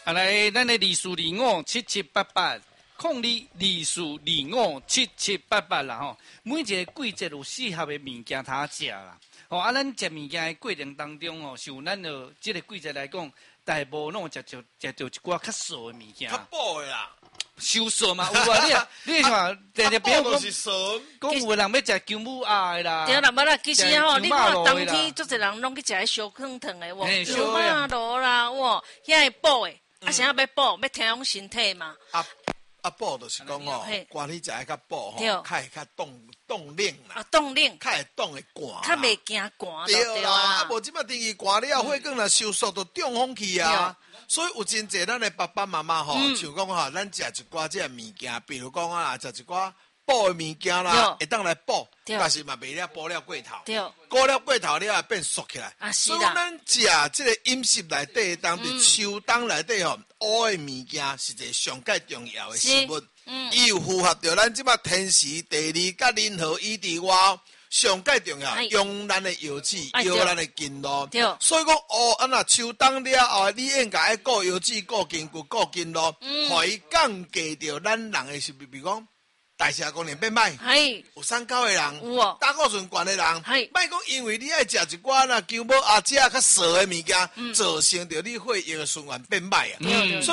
来，咱的24257788，0224257788啦吼。每一个季节有适合的物件通食啦。吼，咱食物件的过程当中吼，就咱就这个季节来讲，大部拢食到一寡较素的物件。 较补的啦。 收素嘛，有啊，你看，常常比如讲，讲有人要食姜母鸭的啦， 对啦，无啦，其实吼，你看冬天，足侪人拢去食迄烧汤汤的，哇，烧马螺啦，哇，遐会补的，啊，啥要补，要调养身体嘛。 补就是讲吼，寒天食的较补吼，较会较冻冷啦。 啊，冻冷， 较会冻会寒。 较袂惊寒。 对啦，啊，无即摆天气寒了，火光若收缩都中风去啊。所以有真济咱的爸爸妈妈吼，像讲吼，咱食一寡这物件，比如讲啊，食一寡补的物件啦，会当来补，但是嘛袂了补了过头，补了过头了变缩起来。所以咱食这个饮食内底，当伫秋冬内底吼，乌的物件是一个上介重要的食物，伊有符合着咱即摆天时地利甲人和以之外。上介重要，用咱的药质，用咱的筋路。所以讲，那秋冬了后，你应该顾药质、顾筋骨、顾筋路，可以降低掉咱人的是，比如讲代谢功能变歹，有三高的人，胆固醇高的人，莫讲因为你爱食一寡那姜母鸭、这较素的物件，造成着你血液的循环变歹啊。